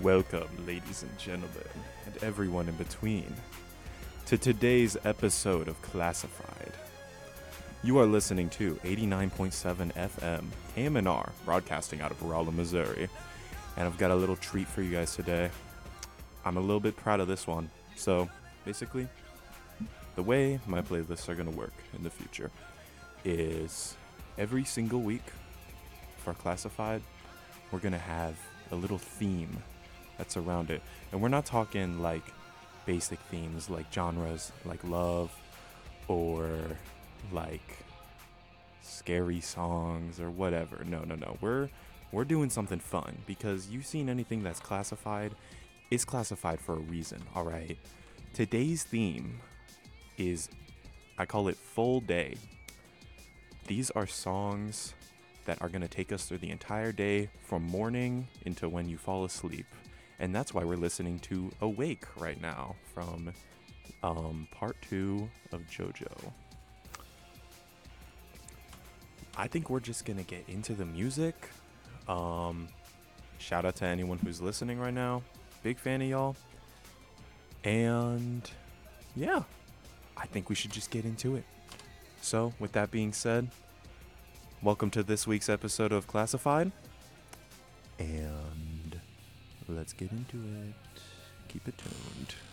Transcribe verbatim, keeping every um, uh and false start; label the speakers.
Speaker 1: Welcome, ladies and gentlemen, and everyone in between, to today's episode of Classified. You are listening to eighty-nine point seven F M, K M N R, broadcasting out of Rolla, Missouri. And I've got a little treat for you guys today. I'm a little bit proud of this one. So, basically, the way my playlists are going to work in the future is every single week for Classified, we're going to have a little theme that's around it. And we're not talking like basic themes like genres like love or like scary songs or whatever. No, no, no. We're we're doing something fun because you've seen anything that's classified is classified for a reason, all right? Today's theme is, I call it Full Day. These are songs that are going to take us through the entire day from morning into when you fall asleep. And that's why we're listening to Awake right now from um, part two of JoJo. I think we're just going to get into the music. Um, shout out to anyone who's listening right now. Big fan of y'all. And yeah, I think we should just get into it. So with that being said, welcome to this week's episode of Classified. And let's get into it. Keep it tuned.